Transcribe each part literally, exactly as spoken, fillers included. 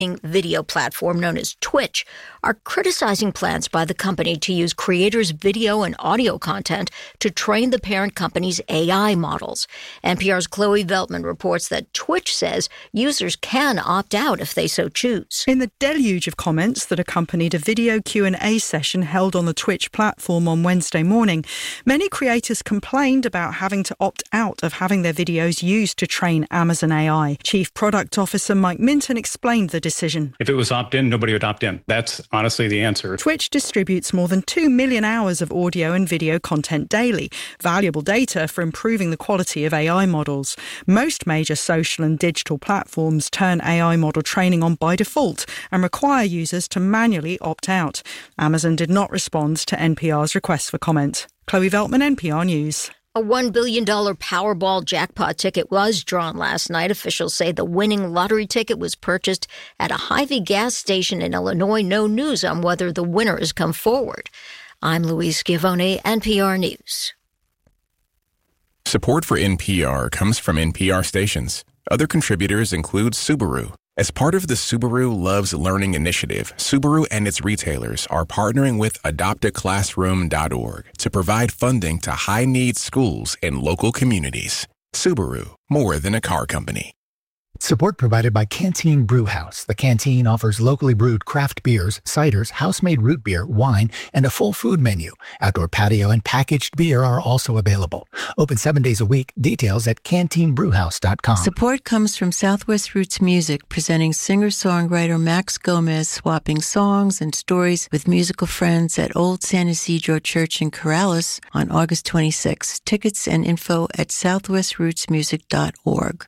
video platform known as Twitch are criticizing plans by the company to use creators' video and audio content to train the parent company's A I models. N P R's Chloe Veltman reports that Twitch says users can opt out if they so choose. In the deluge of comments that accompanied a video Q and A session held on the Twitch platform on Wednesday morning, many creators complained about having to opt out of having their videos used to train Amazon A I. Chief Product Officer Mike Minton explained the decision. If it was opt-in, nobody would opt in. That's honestly the answer. Twitch distributes more than two million hours of audio and video content daily, valuable data for improving the quality of A I models. Most major social and digital platforms turn A I model training on by default and require users to manually opt out. Amazon did not respond to N P R's request for comment. Chloe Veltman, N P R News. A one billion dollars Powerball jackpot ticket was drawn last night. Officials say the winning lottery ticket was purchased at a Hy-Vee gas station in Illinois. No news on whether the winner has come forward. I'm Louise Schiavone, N P R News. Support for N P R comes from N P R stations. Other contributors include Subaru. As part of the Subaru Loves Learning initiative, Subaru and its retailers are partnering with adopt a classroom dot org to provide funding to high-need schools in local communities. Subaru, more than a car company. Support provided by Canteen Brewhouse. The Canteen offers locally brewed craft beers, ciders, house-made root beer, wine, and a full food menu. Outdoor patio and packaged beer are also available. Open seven days a week. Details at canteen brewhouse dot com. Support comes from Southwest Roots Music, presenting singer-songwriter Max Gomez swapping songs and stories with musical friends at Old San Isidro Church in Corrales on August twenty-sixth. Tickets and info at southwest roots music dot org.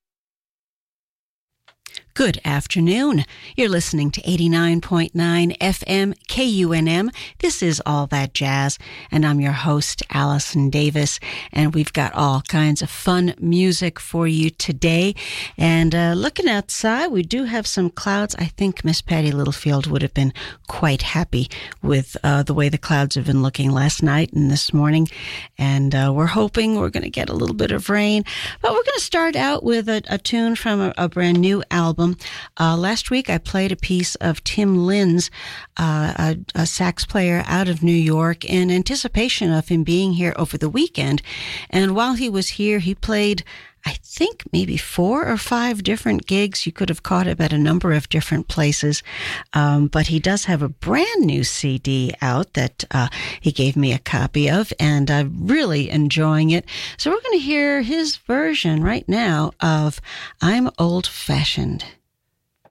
Good afternoon. You're listening to eighty-nine point nine F M K U N M. This is All That Jazz, and I'm your host, Allison Davis, and we've got all kinds of fun music for you today. And uh, looking outside, we do have some clouds. I think Miss Patty Littlefield would have been quite happy with uh, the way the clouds have been looking last night and this morning, and uh, we're hoping we're going to get a little bit of rain. But we're going to start out with a, a tune from a, a brand new album. Uh, last week, I played a piece of Tim Lynn's, uh, a, a sax player out of New York, in anticipation of him being here over the weekend. And while he was here, he played, I think, maybe four or five different gigs. You could have caught him at a number of different places. Um, but he does have a brand new C D out that uh, he gave me a copy of, and I'm really enjoying it. So we're going to hear his version right now of I'm Old Fashioned.